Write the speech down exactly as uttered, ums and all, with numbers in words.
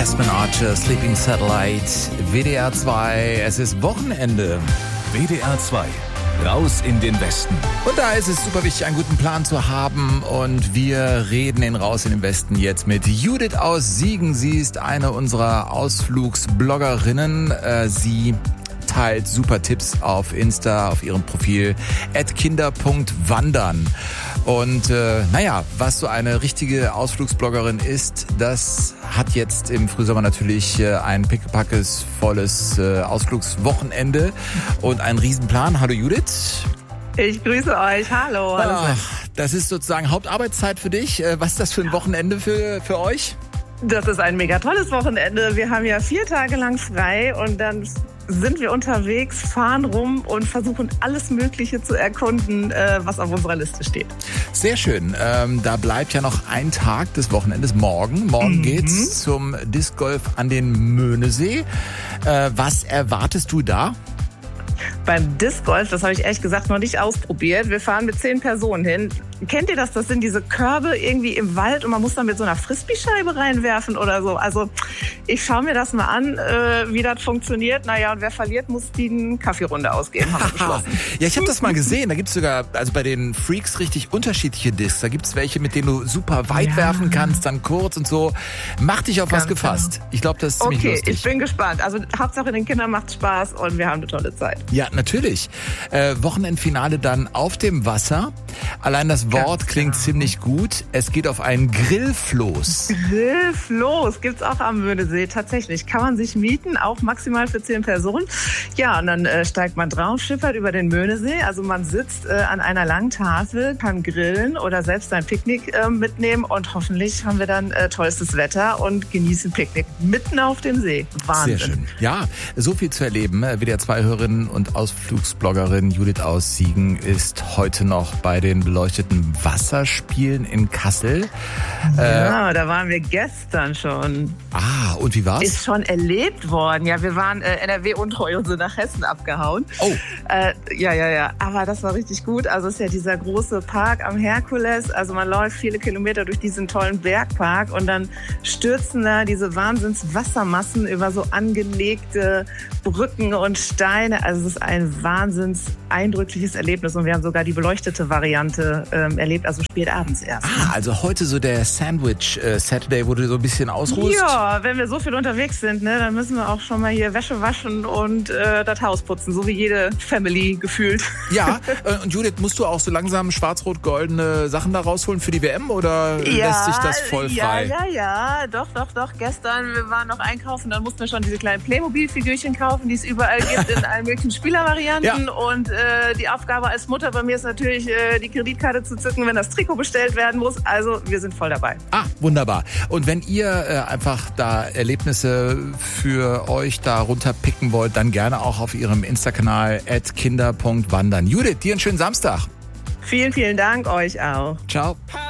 Aspen Archer, Sleeping Satellite, W D R zwei, es ist Wochenende. W D R zwei, raus in den Westen. Und da ist es super wichtig, einen guten Plan zu haben. Und wir reden in Raus in den Westen jetzt mit Judith aus Siegen. Sie ist eine unserer Ausflugsbloggerinnen. Äh, sie teilt super Tipps auf Insta, auf ihrem Profil at kinder punkt wandern. Und äh, naja, was so eine richtige Ausflugsbloggerin ist, das hat jetzt im Frühsommer natürlich äh, ein pickepackes volles äh, Ausflugswochenende und einen Riesenplan. Hallo Judith. Ich grüße euch, hallo. hallo. Ach, das ist sozusagen Hauptarbeitszeit für dich. Was ist das für ein Wochenende für, für euch? Das ist ein mega tolles Wochenende. Wir haben ja vier Tage lang frei und dann sind wir unterwegs, fahren rum und versuchen alles Mögliche zu erkunden, was auf unserer Liste steht. Sehr schön. Ähm, da bleibt ja noch ein Tag des Wochenendes, morgen. Morgen mhm. geht's zum Disc Golf an den Möhnesee. Äh, was erwartest du da? Beim Disc Golf, das habe ich ehrlich gesagt noch nicht ausprobiert. Wir fahren mit zehn Personen hin. Kennt ihr das? Das sind diese Körbe irgendwie im Wald und man muss dann mit so einer Frisbee-Scheibe reinwerfen oder so. Also ich schaue mir das mal an, äh, wie das funktioniert. Naja, und wer verliert, muss die eine Kaffeerunde ausgeben, haben wir beschlossen. Ja, ich habe das mal gesehen. Da gibt's sogar, also bei den Freaks richtig unterschiedliche Discs. Da gibt's welche, mit denen du super weit ja. werfen kannst, dann kurz und so. Mach dich auf Ganz was gefasst. Genau. Ich glaube, das ist ziemlich okay, lustig. Okay, ich bin gespannt. Also Hauptsache den Kindern macht Spaß und wir haben eine tolle Zeit. Ja, natürlich. Äh, Wochenendfinale dann auf dem Wasser. Allein das Wort Ganz klingt genau. ziemlich gut. Es geht auf einen Grillfloß. Grillfloß gibt's auch am Möhnesee. Tatsächlich kann man sich mieten, auch maximal für zehn Personen. Ja, und dann äh, steigt man drauf, schippert über den Möhnesee. Also man sitzt äh, an einer langen Tafel, kann grillen oder selbst ein Picknick äh, mitnehmen. Und hoffentlich haben wir dann äh, tollstes Wetter und genießen Picknick mitten auf dem See. Wahnsinn. Sehr schön. Ja, so viel zu erleben. W D R zwei Hörerin und Ausflugsbloggerin Judith aus Siegen ist heute noch bei den beleuchteten Wasserspielen in Kassel. Ja, äh, da waren wir gestern schon. Ah, und wie war's? Ist schon erlebt worden. Ja, wir waren äh, N R W untreu und sind nach Hessen abgehauen. Oh. Äh, ja, ja, ja. Aber das war richtig gut. Also es ist ja dieser große Park am Herkules. Also man läuft viele Kilometer durch diesen tollen Bergpark und dann stürzen da diese Wahnsinns-Wassermassen über so angelegte Brücken und Steine. Also es ist ein wahnsinns eindrückliches Erlebnis und wir haben sogar die beleuchtete Variante ähm, erlebt, also spät abends erst. Ah, also heute so der Sandwich äh, Saturday, wo du so ein bisschen ausruhst? Ja, wenn wir so viel unterwegs sind, ne, dann müssen wir auch schon mal hier Wäsche waschen und äh, das Haus putzen, so wie jede Family gefühlt. Ja, äh, und Judith, musst du auch so langsam schwarz-rot-goldene Sachen da rausholen für die W M oder ja, lässt sich das voll frei? Ja, ja, ja, doch, doch, doch. Gestern, wir waren noch einkaufen, dann mussten wir schon diese kleinen Playmobil-Figürchen kaufen, die es überall gibt in allen möglichen Spielervarianten. Ja. Und äh, die Aufgabe als Mutter bei mir ist natürlich, äh, die Kreditkarte zu zücken, wenn das Trikot bestellt werden muss. Also wir sind voll dabei. Ah, wunderbar. Und wenn ihr äh, einfach da Erlebnisse für euch da runterpicken wollt, dann gerne auch auf ihrem Insta-Kanal at kinder punkt wandern. Judith, dir einen schönen Samstag. Vielen, vielen Dank euch auch. Ciao.